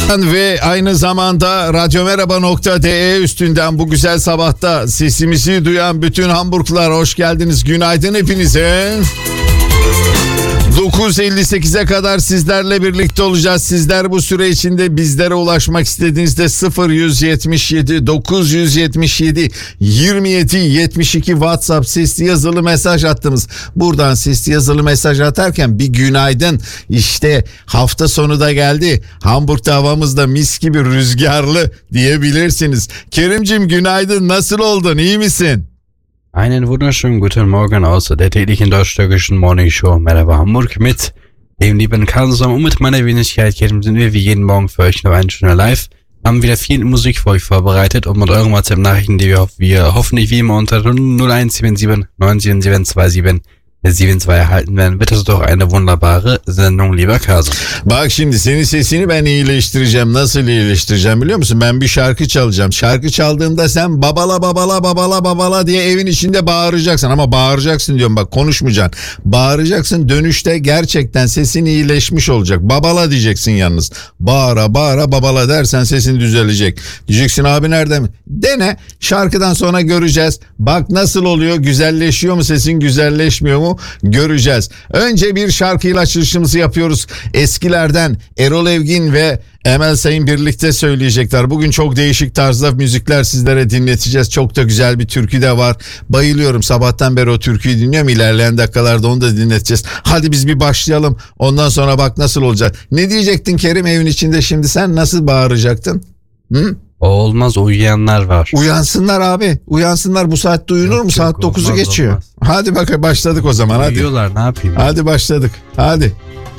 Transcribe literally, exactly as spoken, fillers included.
Ve aynı zamanda radyomerhaba nokta de üstünden bu güzel sabahta sesimizi duyan bütün Hamburglular hoş geldiniz. Günaydın hepinize. dokuz elli sekize kadar sizlerle birlikte olacağız. Sizler bu süre içinde bizlere ulaşmak istediğinizde sıfır yüz yetmiş yedi dokuz yüz yetmiş yedi yirmi yedi yetmiş iki WhatsApp sesli yazılı mesaj attınız. Buradan sesli yazılı mesaj atarken bir günaydın, işte hafta sonu da geldi, Hamburg'da havamız da mis gibi rüzgarlı diyebilirsiniz. Kerimcim günaydın, nasıl oldun, iyi misin? Einen wunderschönen guten Morgen aus der täglichen deutsch-türkischen Morning Show Merhaba Hamburg mit dem lieben Karlsson und mit meiner Wenigkeit Kerim sind wir wie jeden Morgen für euch noch eine Stunde live. Haben wieder viel Musik für euch vorbereitet und mit euren WhatsApp-Nachrichten, die wir, wir hoffentlich wie immer unter null eins sieben sieben neun sieben sieben zwei sieben sieben zwei erhalten werden, wird das doch eine wunderbare Sendung, lieber Karlsson. Bak şimdi senin sesini ben iyileştireceğim. Nasıl iyileştireceğim biliyor musun? Ben bir şarkı çalacağım. Şarkı çaldığında sen babala babala babala babala diye evin içinde bağıracaksın. Ama bağıracaksın diyorum, bak konuşmayacaksın. Bağıracaksın, dönüşte gerçekten sesin iyileşmiş olacak. Babala diyeceksin yalnız. Bağıra bağıra babala dersen sesin düzelecek. Diyeceksin abi nerede mi? Dene, şarkıdan sonra göreceğiz. Bak nasıl oluyor, güzelleşiyor mu sesin, güzelleşmiyor mu? Göreceğiz. Önce bir şarkıyla açılışımızı yapıyoruz. Eskilerden Erol Evgin ve Emel Sayın birlikte söyleyecekler. Bugün çok değişik tarzda müzikler sizlere dinleteceğiz. Çok da güzel bir türkü de var. Bayılıyorum, sabahtan beri o türküyü dinliyorum. İlerleyen dakikalarda onu da dinleteceğiz. Hadi biz bir başlayalım. Ondan sonra bak nasıl olacak. Ne diyecektin Kerim evin içinde şimdi, sen nasıl bağıracaktın? Hı? O olmaz, uyuyanlar var. Uyansınlar abi. Uyansınlar, bu saatte uyunur Yok, mu? Saat yok, dokuzu olmaz, geçiyor. olmaz. Hadi bak başladık o zaman hadi. Uyuyorlar, ne yapayım? Hadi başladık. Hadi.